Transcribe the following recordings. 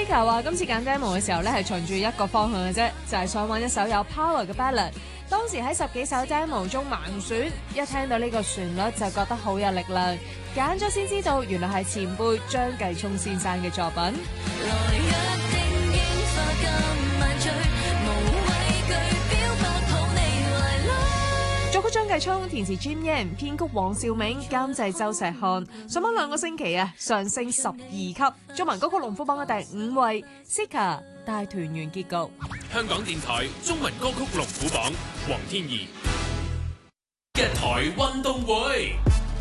Sika 話今次揀 demo 嘅時候咧，係循住一個方向嘅啫，就係想揾一首有 power 嘅 ballad。當時喺10幾首 demo 中盲選，一聽到呢個旋律就覺得好有力量，揀咗先知道原來係前輩張繼聰先生嘅作品。作曲張繼聰，填詞 Jim Yan， 編曲黃兆銘，監製周石漢。上榜2個星期啊，上升12級，中文歌曲龍虎榜嘅第5位。Sika 大團圓結局。 香港電台中文歌曲龍虎榜，黃天怡一台運動會。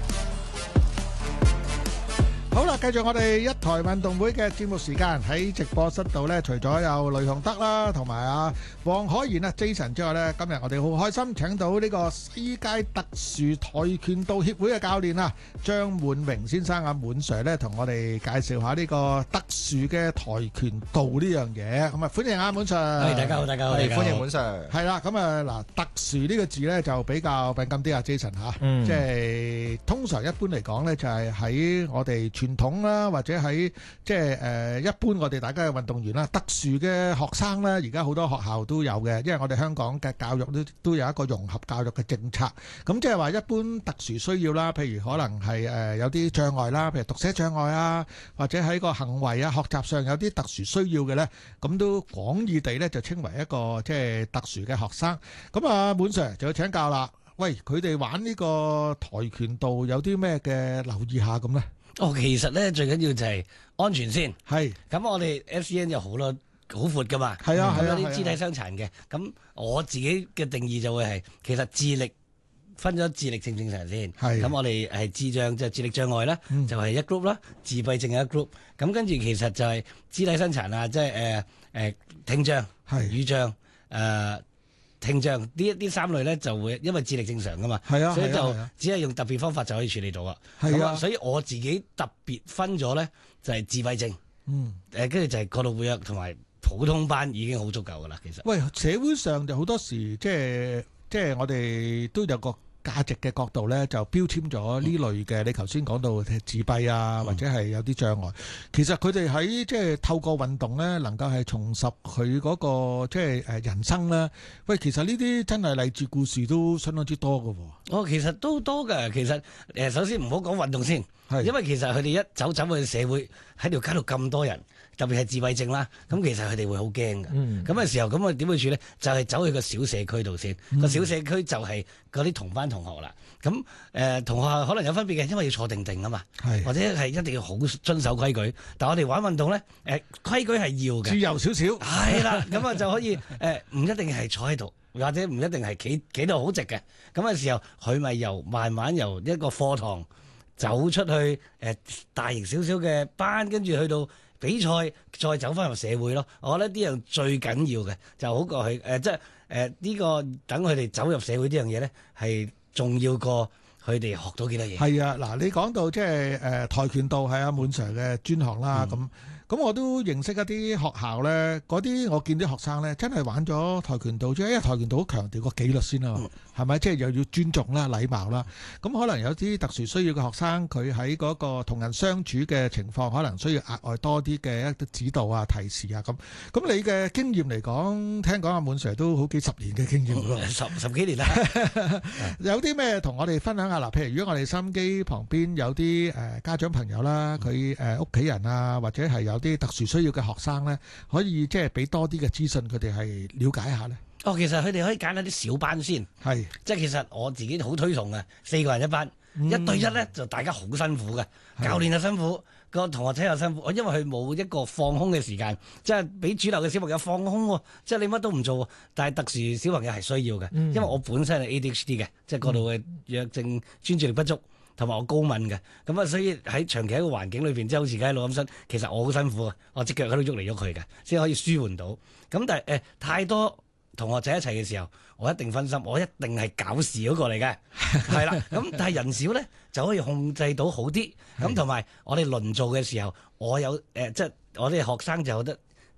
好啦，繼續我哋一台運動會嘅節目時間。喺直播室度咧，除咗有雷雄德啦，同埋阿黃海賢啊 Jason 之外咧，今日我哋好開心請到呢個世界特殊跆拳道協會嘅教練啊張滿榮先生啊滿 Sir 咧，同我哋介紹下呢個特殊嘅跆拳道呢樣嘢。咁啊，歡迎啊滿 Sir。 大家好，大家好， 歡迎滿 Sir。 係啦，咁啊嗱，特殊呢個字咧就比較敏感啲啊 Jason 嚇，即係通常一般嚟講咧就係喺我哋傳統啦，或者喺即係一般我哋大家嘅運動員啦，特殊嘅學生咧，而家好多學校都有嘅，因為我哋香港嘅教育都有一個融合教育嘅政策。咁即係話一般特殊需要啦，譬如可能係有啲障礙啦，譬如讀寫障礙啊，或者喺個行為啊、學習上有啲特殊需要嘅咧，咁都廣義地咧就稱為一個即係特殊嘅學生。咁啊，滿 Sir 就要請教啦。喂，佢哋玩呢個跆拳道有啲咩嘅留意下咁咧？ 其實咧最緊要就係安全先。 係。 咁我哋 SCN 有好多好闊噶嘛。 係啊， 有啲肢體傷殘嘅。咁我自己嘅定義就會係，其實智力分咗智力正常先。係。咁我哋係智障即係智力障礙啦，就係一 group 啦。自閉症係一 group。咁跟住其實就係肢體傷殘啊，即係聽障、語障、聽障呢三類咧就會因為智力正常噶嘛，所以就只係用特別方法就可以處理到啊。係啊，所以我自己特別分咗咧就係自閉症，跟住就係過度活躍同埋普通班已經好足夠噶啦。其實， 喂，社會上就好多時即係我哋都有個價值嘅角度咧，就標籤咗呢類嘅。你頭先講到自閉啊，或者係有啲障礙，其實佢哋喺即係透過運動咧，能夠係重拾佢嗰個即係人生咧。喂，其實呢啲真係勵志故事都相當之多㗎喎。 其實都多㗎。其實首先唔好講運動先，因為其實佢哋一走去社會喺條街度咁多人，特別係自閉症啦，咁其實佢哋會好驚㗎。咁嘅時候，咁我點去處理？就係走去個小社區度先。個小社區就係嗰啲同班同學啦。咁同學可能有分別嘅，因為要坐定定啊嘛，或者係一定要好遵守規矩。但我哋玩運動咧，規矩係要嘅， 自由少少。 係啦，咁啊就可以唔一定係坐喺度，或者唔一定係企到好直嘅。咁嘅時候，佢咪慢慢由一個課堂走出去大型少少嘅班，跟住去到比賽，再走翻入社會咯。我覺得呢樣最緊要嘅，就好過佢即係呢個等佢哋走入社會呢樣嘢咧，係重要過佢哋學到幾多嘢。 係啊，嗱，你講到即係跆拳道係阿滿 Sir 嘅專項啦，咁我都認識一啲學校咧，嗰啲我見啲學生咧真係玩咗跆拳道，因為跆拳道好強調個紀律先啊嘛，係咪？即係又要尊重啦、禮貌啦。咁可能有啲特殊需要嘅學生，佢喺嗰個同人相處嘅情況，可能需要額外多啲嘅一啲指導啊、提示啊咁。咁你嘅經驗嚟講，聽講阿滿 Sir 都好幾十年嘅經驗喎， 十幾年啦。 有啲咩同我哋分享下？嗱，譬如如果我哋收音機旁邊有啲家長朋友啦，佢屋企人啊，或者係有啲特殊需要嘅學生咧，可以即係俾多啲嘅資訊，佢哋係了解下咧。 其實佢哋可以揀一啲小班先，即係其實我自己好推崇嘅，4個人一班，一對一咧就大家好辛苦嘅，教練又辛苦，個同學仔又辛苦，因為佢冇一個放空嘅時間，即係俾主流嘅小朋友放空喎，即係你乜都唔做，但係特殊小朋友係需要嘅，因為我本身係 ADHD 嘅，即係過度嘅弱症，專注力不足。同埋我高敏嘅，咁啊，所以喺長期喺個環境裏邊，即係好似而家喺錄音室，其實我好辛苦啊，我隻腳喺度喐嚟喐去嘅，先可以舒緩到。咁但係太多同學仔一齊嘅時候，我一定分心，我一定係搞事嗰個嚟嘅，係啦。咁但係人少咧就可以控制到好啲。咁同埋我哋輪做嘅時候，我有即係我哋學生就有得